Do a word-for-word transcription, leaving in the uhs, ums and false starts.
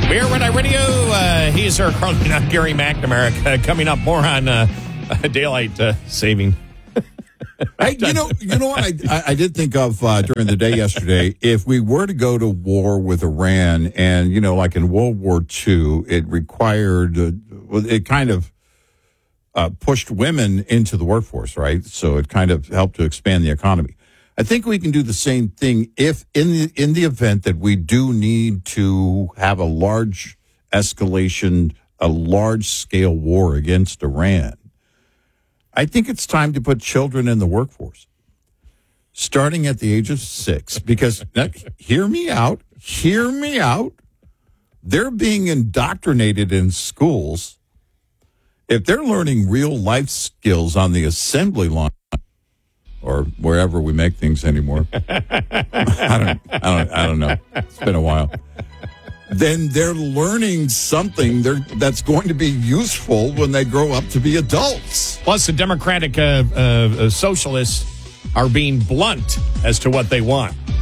Beer Red Eye Radio. Uh, he's our Carly, not Gary McNamara. Uh, coming up more on uh, daylight uh, saving. Hey, you know, you know what I, I did think of uh, during the day yesterday. If we were to go to war with Iran, and you know, like in World War Two, it required, uh, it kind of uh, pushed women into the workforce, right? So it kind of helped to expand the economy. I think we can do the same thing if, in the in the event that we do need to have a large escalation, a large scale war against Iran. I think it's time to put children in the workforce, starting at the age of six, because now, hear me out, hear me out. They're being indoctrinated in schools. If they're learning real life skills on the assembly line or wherever we make things anymore, I don't, I don't, I don't know. It's been a while. Then they're learning something they're, that's going to be useful when they grow up to be adults. Plus, the Democratic uh, uh, uh, socialists are being blunt as to what they want.